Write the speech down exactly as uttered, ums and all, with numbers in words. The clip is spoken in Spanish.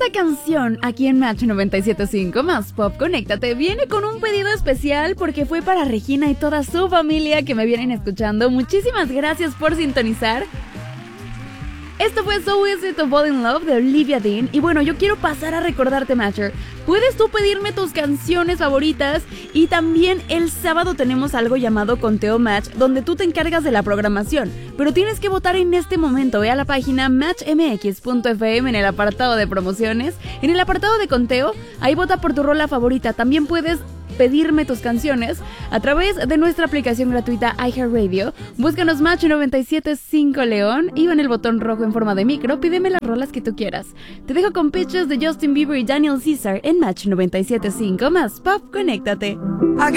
Esta canción aquí en Match noventa y siete punto cinco más Pop Conéctate viene con un pedido especial porque fue para Regina y toda su familia que me vienen escuchando. Muchísimas gracias por sintonizar. Esto fue So Easy to Fall in Love de Olivia Dean. Y bueno, yo quiero pasar a recordarte, Matcher. Puedes tú pedirme tus canciones favoritas. Y también el sábado tenemos algo llamado Conteo Match, donde tú te encargas de la programación. Pero tienes que votar en este momento. Ve a la página match m x punto f m en el apartado de promociones. En el apartado de conteo, ahí vota por tu rola favorita. También puedes pedirme tus canciones a través de nuestra aplicación gratuita iHeartRadio. Búscanos Match noventa y siete punto cinco León y en el botón rojo en forma de micro, pídeme las rolas que tú quieras. Te dejo con Pictures de Justin Bieber y Daniel Caesar en Match noventa y siete punto cinco más Pop Conéctate.